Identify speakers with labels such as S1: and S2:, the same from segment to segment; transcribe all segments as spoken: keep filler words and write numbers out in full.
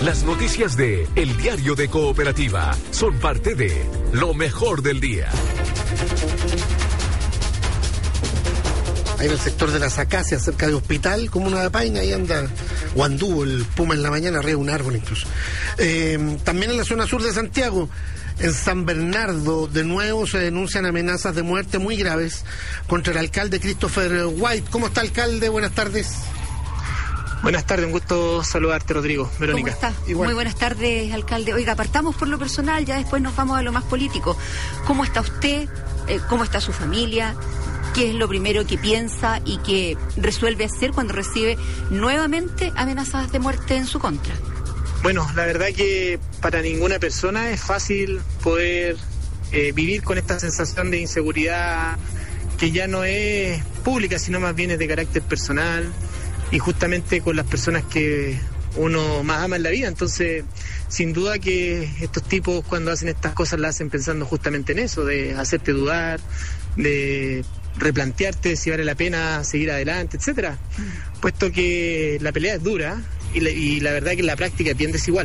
S1: Las noticias de El Diario de Cooperativa son parte de lo mejor del día.
S2: Ahí en el sector de las Acacias, cerca de Hospital, como una paina, ahí anda, o anduvo el puma en la mañana, arriba de un árbol incluso. Eh, también en la zona sur de Santiago, en San Bernardo, de nuevo se denuncian amenazas de muerte muy graves contra el alcalde Christopher White. ¿Cómo está, alcalde? Buenas tardes.
S3: Buenas tardes, un gusto saludarte, Rodrigo. Verónica.
S4: ¿Cómo está?
S2: Igual.
S4: Muy buenas tardes, alcalde. Oiga, partamos por lo personal, ya después nos vamos a lo más político. ¿Cómo está usted? Eh, ¿Cómo está su familia? ¿Qué es lo primero que piensa y que resuelve hacer cuando recibe nuevamente amenazas de muerte en su contra?
S3: Bueno, la verdad que para ninguna persona es fácil poder eh, vivir con esta sensación de inseguridad que ya no es pública, sino más bien es de carácter personal y justamente con las personas que uno más ama en la vida. Entonces, sin duda que estos tipos cuando hacen estas cosas las hacen pensando justamente en eso, de hacerte dudar, de replantearte si vale la pena seguir adelante, etcétera. Puesto que la pelea es dura y la, y la verdad que en la práctica es bien desigual.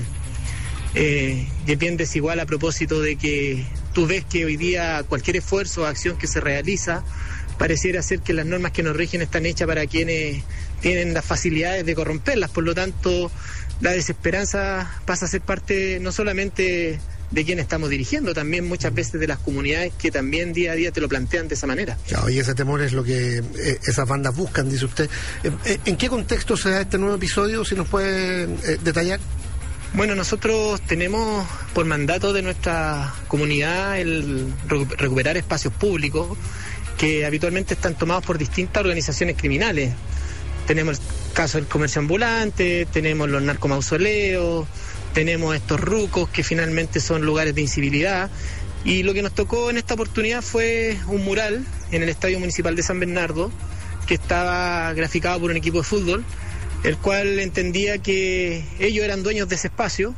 S3: Eh, y es bien desigual a propósito de que tú ves que hoy día cualquier esfuerzo o acción que se realiza pareciera ser que las normas que nos rigen están hechas para quienes tienen las facilidades de corromperlas. Por lo tanto, la desesperanza pasa a ser parte no solamente de quien estamos dirigiendo, también muchas veces de las comunidades que también día a día te lo plantean de esa manera.
S2: Claro, y ese temor es lo que eh, esas bandas buscan, dice usted. Eh, eh, ¿En qué contexto se da este nuevo episodio, si nos puede eh, detallar?
S3: Bueno, nosotros tenemos por mandato de nuestra comunidad el recuperar espacios públicos que habitualmente están tomados por distintas organizaciones criminales. Tenemos el caso del comercio ambulante, tenemos los narcomausoleos, tenemos estos rucos que finalmente son lugares de incivilidad, y lo que nos tocó en esta oportunidad fue un mural en el Estadio Municipal de San Bernardo que estaba graficado por un equipo de fútbol, el cual entendía que ellos eran dueños de ese espacio,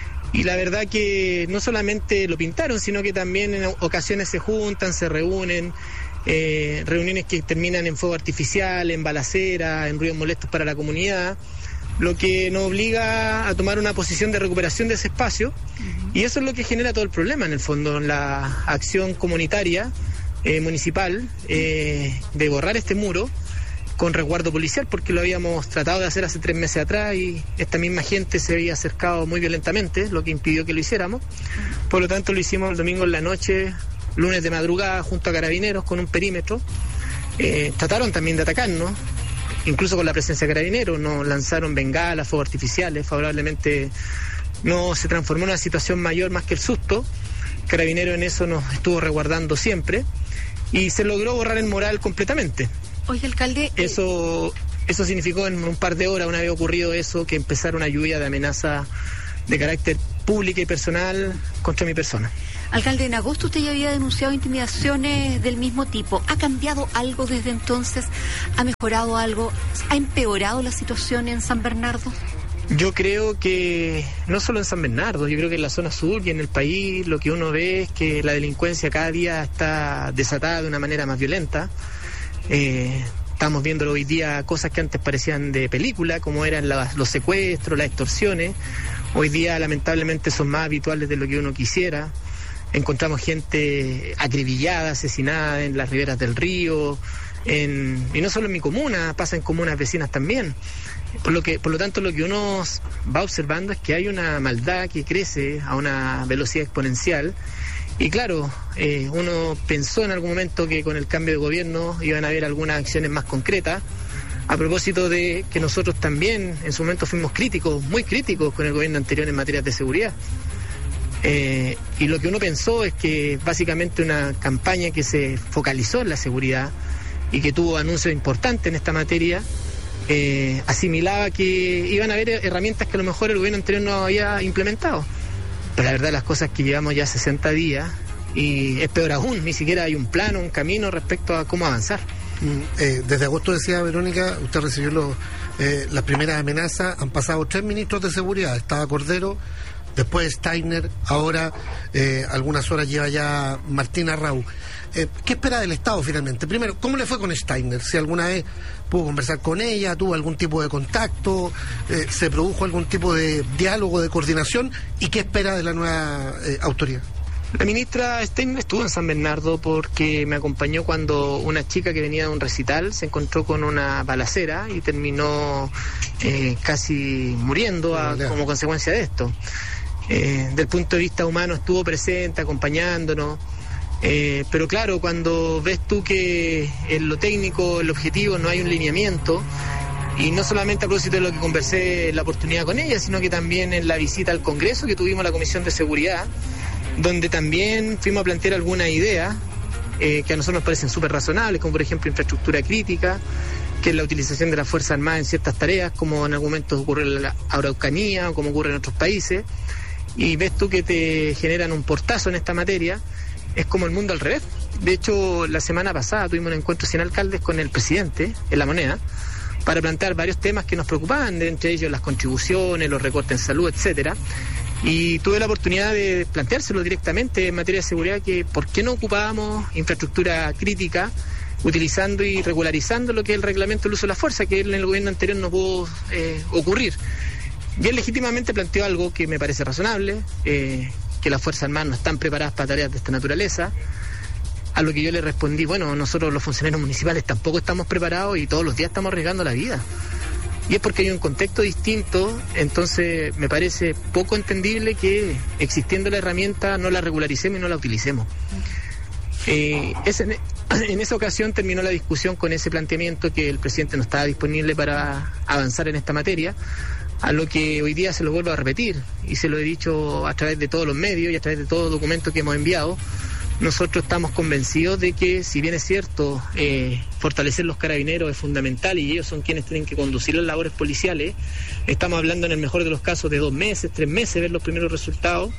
S3: y la verdad que no solamente lo pintaron, sino que también en ocasiones se juntan, se reúnen, eh, reuniones que terminan en fuego artificial, en balacera, en ruidos molestos para la comunidad, lo que nos obliga a tomar una posición de recuperación de ese espacio, uh-huh. Y eso es lo que genera todo el problema, en el fondo, la acción comunitaria, eh, municipal, eh, de borrar este muro con resguardo policial, porque lo habíamos tratado de hacer hace tres meses atrás y esta misma gente se había acercado muy violentamente, lo que impidió que lo hiciéramos. Por lo tanto, lo hicimos el domingo en la noche, lunes de madrugada, junto a carabineros, con un perímetro. Eh, trataron también de atacarnos, incluso con la presencia de carabineros, nos lanzaron bengalas, fuegos artificiales, favorablemente no se transformó en una situación mayor más que el susto. Carabinero en eso nos estuvo resguardando siempre y se logró borrar el mural completamente.
S4: Oye, alcalde...
S3: Eso, eso significó en un par de horas, una vez ocurrido eso, que empezara una lluvia de amenazas de carácter público y personal contra mi persona.
S4: Alcalde, en agosto usted ya había denunciado intimidaciones del mismo tipo. ¿Ha cambiado algo desde entonces? ¿Ha mejorado algo? ¿Ha empeorado la situación en San Bernardo?
S3: Yo creo que no solo en San Bernardo, yo creo que en la zona sur y en el país lo que uno ve es que la delincuencia cada día está desatada de una manera más violenta. Eh, estamos viendo hoy día cosas que antes parecían de película, como eran la, los secuestros, las extorsiones. Hoy día lamentablemente son más habituales de lo que uno quisiera. Encontramos gente acribillada, asesinada en las riberas del río, en, y no solo en mi comuna, pasa en comunas vecinas también. Por lo que, por lo tanto, lo que uno va observando es que hay una maldad que crece a una velocidad exponencial. Y claro, eh, uno pensó en algún momento que con el cambio de gobierno iban a haber algunas acciones más concretas, a propósito de que nosotros también en su momento fuimos críticos, muy críticos con el gobierno anterior en materia de seguridad. Eh, y lo que uno pensó es que básicamente una campaña que se focalizó en la seguridad y que tuvo anuncios importantes en esta materia, eh, asimilaba que iban a haber herramientas que a lo mejor el gobierno anterior no había implementado. Pero la verdad las cosas que llevamos ya sesenta días y es peor aún, ni siquiera hay un plano, un camino respecto a cómo avanzar.
S2: Mm, eh, desde agosto, decía Verónica, usted recibió los, eh, las primeras amenazas, han pasado tres ministros de seguridad, estaba Cordero, después de Steiner, ahora eh, algunas horas lleva ya Martín Arrau. Eh, ¿Qué espera del Estado finalmente? Primero, ¿cómo le fue con Steiner? Si alguna vez pudo conversar con ella, tuvo algún tipo de contacto, eh, se produjo algún tipo de diálogo, de coordinación, ¿y qué espera de la nueva eh, autoridad?
S3: La ministra Steiner estuvo en San Bernardo porque me acompañó cuando una chica que venía de un recital se encontró con una balacera y terminó eh, casi muriendo a, como consecuencia de esto. Eh, del punto de vista humano estuvo presente, acompañándonos. Eh, pero claro, cuando ves tú que en lo técnico, en lo objetivo no hay un lineamiento, y no solamente a propósito de lo que conversé en la oportunidad con ella, sino que también en la visita al Congreso que tuvimos la Comisión de Seguridad, donde también fuimos a plantear algunas ideas eh, que a nosotros nos parecen súper razonables, como por ejemplo infraestructura crítica, que es la utilización de las Fuerzas Armadas en ciertas tareas, como en algún momento ocurre en la Araucanía o como ocurre en otros países, y ves tú que te generan un portazo en esta materia. Es como el mundo al revés. De hecho, la semana pasada tuvimos un encuentro sin alcaldes con el presidente en La Moneda para plantear varios temas que nos preocupaban, de entre ellos las contribuciones, los recortes en salud, etcétera. Y tuve la oportunidad de planteárselo directamente en materia de seguridad, que por qué no ocupábamos infraestructura crítica utilizando y regularizando lo que es el reglamento del uso de la fuerza, que en el gobierno anterior no pudo eh, ocurrir. Y él legítimamente planteó algo que me parece razonable, eh, que las Fuerzas Armadas no están preparadas para tareas de esta naturaleza, a lo que yo le respondí, bueno, nosotros los funcionarios municipales tampoco estamos preparados y todos los días estamos arriesgando la vida. Y es porque hay un contexto distinto, entonces me parece poco entendible que existiendo la herramienta no la regularicemos y no la utilicemos. Eh, es en, en esa ocasión terminó la discusión con ese planteamiento que el presidente no estaba disponible para avanzar en esta materia, a lo que hoy día se lo vuelvo a repetir, y se lo he dicho a través de todos los medios y a través de todos los documentos que hemos enviado. Nosotros estamos convencidos de que, si bien es cierto, eh, fortalecer los carabineros es fundamental y ellos son quienes tienen que conducir las labores policiales, estamos hablando en el mejor de los casos de dos meses, tres meses, ver los primeros resultados,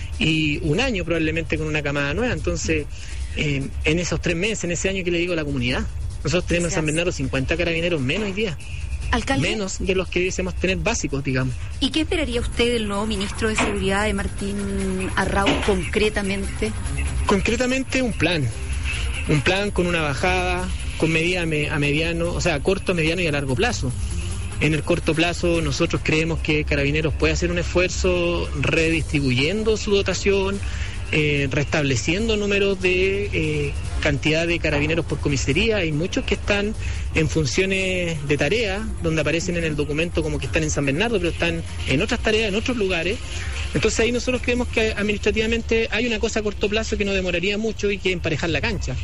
S3: y un año probablemente con una camada nueva. Entonces, eh, en esos tres meses, en ese año, ¿qué le digo a la comunidad? Nosotros tenemos en San Bernardo cincuenta carabineros menos hoy día.
S4: ¿Alcalde?
S3: Menos de los que debiésemos tener básicos, digamos.
S4: ¿Y qué esperaría usted del nuevo ministro de Seguridad, de Martín Arrau, concretamente?
S3: Concretamente un plan. Un plan con una bajada, con medida a mediano, o sea, a corto, mediano y a largo plazo. En el corto plazo nosotros creemos que Carabineros puede hacer un esfuerzo redistribuyendo su dotación, eh, restableciendo números de eh, cantidad de carabineros por comisaría. Hay muchos que están en funciones de tarea, donde aparecen en el documento como que están en San Bernardo, pero están en otras tareas, en otros lugares. Entonces ahí nosotros creemos que administrativamente hay una cosa a corto plazo que no demoraría mucho y que emparejar la cancha.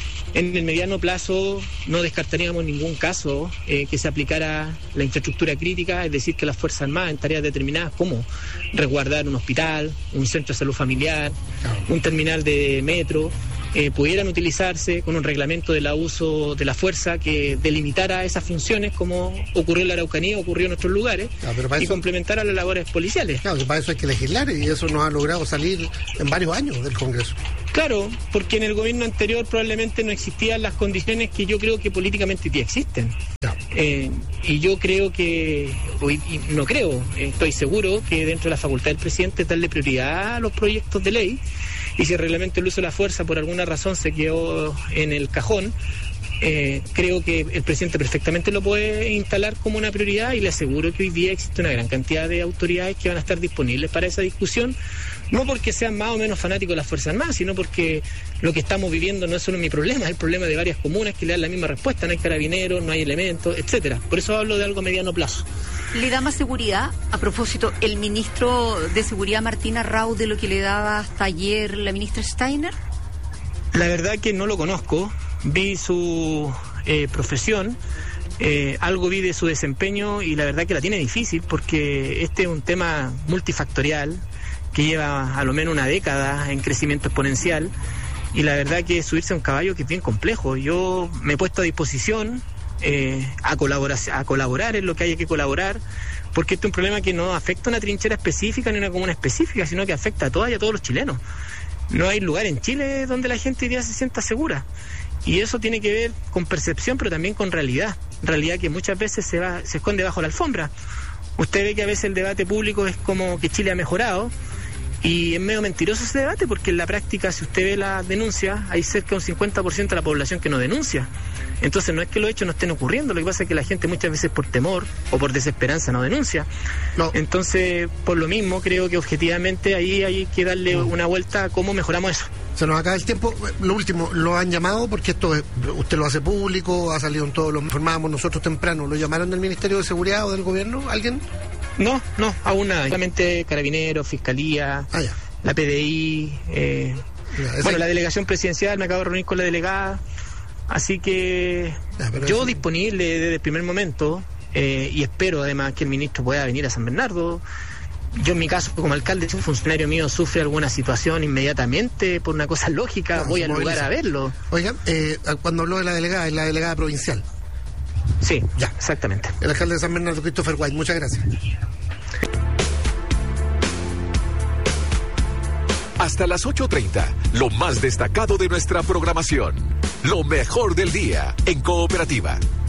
S3: En el mediano plazo no descartaríamos ningún caso eh, que se aplicara la infraestructura crítica, es decir, que las Fuerzas Armadas en tareas determinadas como resguardar un hospital, un centro de salud familiar, un terminal de metro, eh, pudieran utilizarse con un reglamento del uso de la fuerza que delimitara esas funciones, como ocurrió en la Araucanía, ocurrió en otros lugares, no, y eso complementara las labores policiales.
S2: Claro, que para eso hay que legislar, y eso nos ha logrado salir en varios años del Congreso.
S3: Claro, porque en el gobierno anterior probablemente no existían las condiciones que yo creo que políticamente ya existen. No. Eh, y yo creo que, hoy no creo, estoy seguro que dentro de la facultad del presidente es darle prioridad a los proyectos de ley, y si el reglamento del uso de la fuerza por alguna razón se quedó en el cajón, eh, creo que el presidente perfectamente lo puede instalar como una prioridad, y le aseguro que hoy día existe una gran cantidad de autoridades que van a estar disponibles para esa discusión, no porque sean más o menos fanáticos de las Fuerzas Armadas, sino porque lo que estamos viviendo no es solo mi problema, es el problema de varias comunas que le dan la misma respuesta: no hay carabineros, no hay elementos, etcétera. Por eso hablo de algo a mediano plazo.
S4: ¿Le da más seguridad, a propósito, el ministro de Seguridad Martín Arrau de lo que le daba hasta ayer la ministra Steiner?
S3: La verdad que no lo conozco, vi su eh, profesión, eh, algo vi de su desempeño, y la verdad que la tiene difícil, porque este es un tema multifactorial que lleva a lo menos una década en crecimiento exponencial, y la verdad que subirse a un caballo que es bien complejo. Yo me he puesto a disposición eh, a, colaborar, a colaborar en lo que haya que colaborar, porque este es un problema que no afecta a una trinchera específica ni a una comuna específica, sino que afecta a todas y a todos los chilenos. No hay lugar en Chile donde la gente hoy día se sienta segura, y eso tiene que ver con percepción, pero también con realidad, realidad que muchas veces se va, se esconde bajo la alfombra. usted ve que a veces el debate público es como que Chile ha mejorado, y es medio mentiroso ese debate, porque en la práctica, si usted ve las denuncias, hay cerca de un cincuenta por ciento de la población que no denuncia. Entonces no es que los hechos no estén ocurriendo, lo que pasa es que la gente muchas veces por temor o por desesperanza no denuncia. No. Entonces, por lo mismo, creo que objetivamente ahí hay que darle no. una vuelta a cómo mejoramos eso.
S2: Se nos acaba el tiempo. Lo último, ¿lo han llamado? Porque esto es, usted lo hace público, ha salido en todos los... informábamos nosotros temprano. ¿Lo llamaron del Ministerio de Seguridad o del Gobierno? ¿Alguien?
S3: No, no, aún nada. Solamente Carabineros, Fiscalía, ah, la P D I, eh, ya, bueno, la delegación presidencial, me acabo de reunir con la delegada, así que ya, yo eso... disponible desde el primer momento, eh, y espero además que el ministro pueda venir a San Bernardo. Yo en mi caso, como alcalde, si un funcionario mío sufre alguna situación inmediatamente, por una cosa lógica, no, voy al lugar a verlo.
S2: Oiga, eh, cuando habló de la delegada, es la delegada provincial.
S3: Sí, ya, exactamente.
S2: El alcalde de San Bernardo, Christopher White, muchas gracias.
S1: Hasta las ocho treinta, lo más destacado de nuestra programación. Lo mejor del día en Cooperativa.